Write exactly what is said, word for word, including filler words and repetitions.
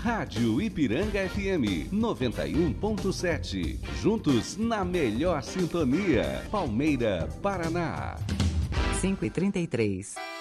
Rádio Ipiranga F M noventa e um ponto sete. Juntos na melhor sintonia. Palmeira, Paraná. cinco e trinta e três.